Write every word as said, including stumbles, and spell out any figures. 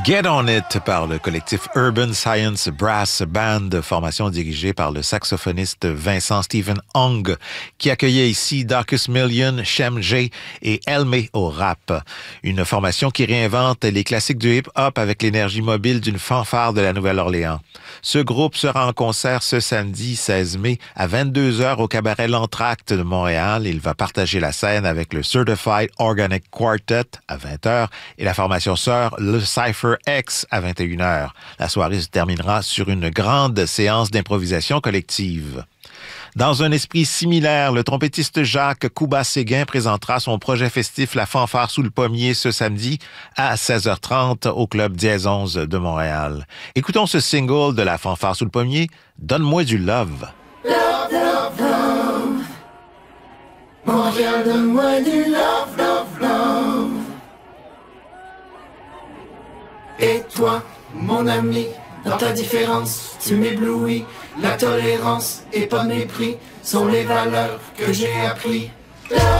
Get On It par le collectif Urban Science Brass Band, formation dirigée par le saxophoniste Vincent Stephen Hong, qui accueillait ici Darkus Million, Shem J et Elme au rap. Une formation qui réinvente les classiques du hip-hop avec l'énergie mobile d'une fanfare de la Nouvelle-Orléans. Ce groupe sera en concert ce samedi seize mai à vingt-deux heures au cabaret L'Entracte de Montréal. Il va partager la scène avec le Certified Organic Quartet à vingt heures et la formation sœur Le Cypher X à vingt et une heures. La soirée se terminera sur une grande séance d'improvisation collective. Dans un esprit similaire, le trompettiste Jacques Couba-Séguin présentera son projet festif La Fanfare sous le pommier ce samedi à seize heures trente au Club Dièse onze de Montréal. Écoutons ce single de La Fanfare sous le pommier, Donne-moi du love. Love, love, love. Montréal, donne-moi du love, love, love. Et toi, mon ami, dans ta différence, tu m'éblouis. La tolérance et pas de mépris sont les valeurs que j'ai appris.